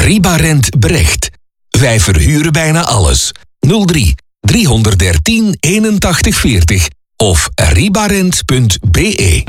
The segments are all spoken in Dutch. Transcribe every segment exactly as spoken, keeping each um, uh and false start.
Ribarent Brecht. Wij verhuren bijna alles. nul drie driehonderddertien eenentachtig veertig of ribarent punt b e.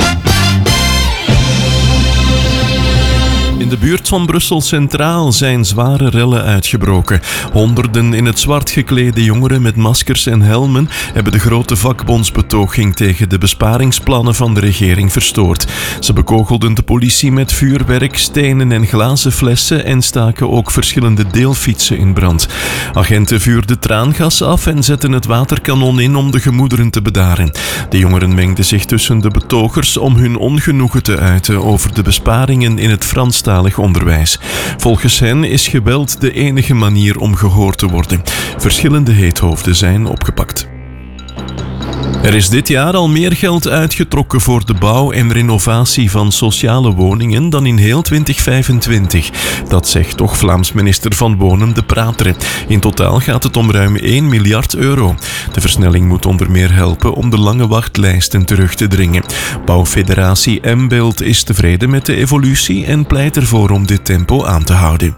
In de buurt van Brussel Centraal zijn zware rellen uitgebroken. Honderden in het zwart geklede jongeren met maskers en helmen hebben de grote vakbondsbetoging tegen de besparingsplannen van de regering verstoord. Ze bekogelden de politie met vuurwerk, stenen en glazen flessen en staken ook verschillende deelfietsen in brand. Agenten vuurden traangas af en zetten het waterkanon in om de gemoederen te bedaren. De jongeren mengden zich tussen de betogers om hun ongenoegen te uiten over de besparingen in het Frans onderwijs. Volgens hen is geweld de enige manier om gehoord te worden. Verschillende heethoofden zijn opgepakt. Er is dit jaar al meer geld uitgetrokken voor de bouw en renovatie van sociale woningen dan in heel twintig vijfentwintig. Dat zegt toch Vlaams minister van Wonen De Prateren. In totaal gaat het om ruim één miljard euro. De versnelling moet onder meer helpen om de lange wachtlijsten terug te dringen. Bouwfederatie M-Beeld is tevreden met de evolutie en pleit ervoor om dit tempo aan te houden.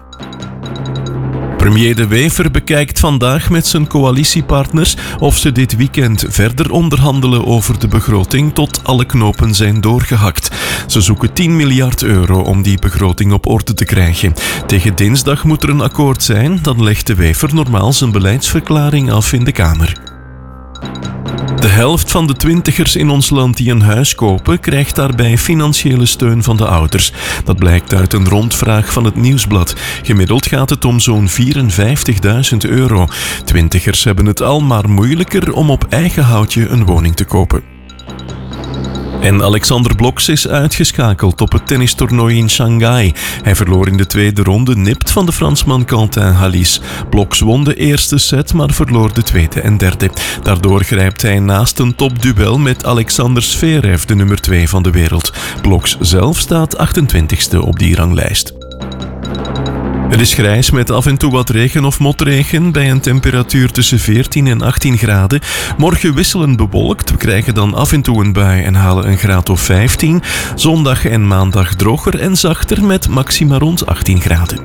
Premier De Wever bekijkt vandaag met zijn coalitiepartners of ze dit weekend verder onderhandelen over de begroting tot alle knopen zijn doorgehakt. Ze zoeken tien miljard euro om die begroting op orde te krijgen. Tegen dinsdag moet er een akkoord zijn, dan legt De Wever normaal zijn beleidsverklaring af in de Kamer. De helft van de twintigers in ons land die een huis kopen, krijgt daarbij financiële steun van de ouders. Dat blijkt uit een rondvraag van het Nieuwsblad. Gemiddeld gaat het om zo'n vierenvijftigduizend euro. Twintigers hebben het al maar moeilijker om op eigen houtje een woning te kopen. En Alexander Bloks is uitgeschakeld op het tennistoernooi in Shanghai. Hij verloor in de tweede ronde nipt van de Fransman Quentin Halys. Bloks won de eerste set, maar verloor de tweede en derde. Daardoor grijpt hij naast een topduel met Alexander Zverev, de nummer twee van de wereld. Bloks zelf staat achtentwintigste op die ranglijst. Het is grijs met af en toe wat regen of motregen bij een temperatuur tussen veertien en achttien graden. Morgen wisselend bewolkt. We krijgen dan af en toe een bui en halen een graad of vijftien. Zondag en maandag droger en zachter met maxima rond achttien graden.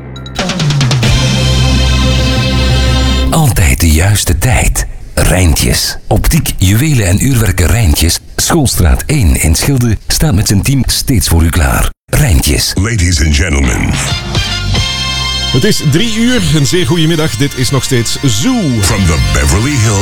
Altijd de juiste tijd. Rijntjes. Optiek, juwelen en uurwerken Rijntjes. Schoolstraat één in Schilde staat met zijn team steeds voor u klaar. Rijntjes. Ladies and gentlemen. Het is drie uur, een zeer goede middag. Dit is nog steeds Zoo. From the Beverly Hills